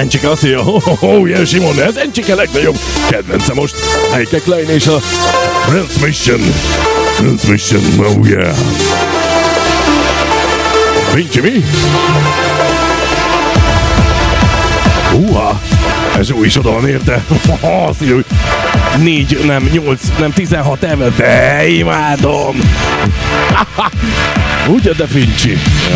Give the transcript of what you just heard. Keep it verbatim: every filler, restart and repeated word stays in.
Encsike azt mondja, oh, oh, oh, ilyen Simon, ez Encsike legnagyobb kedvence most. Heike Klein és a Transmission. Transmission, oh yeah. Fincsi, mi? Húha, ez jó is oda van érte. Azt mondja, hogy négy, nem, nyolc, nem, tizenhat ember, de imádom. Ugye, de Fincsi.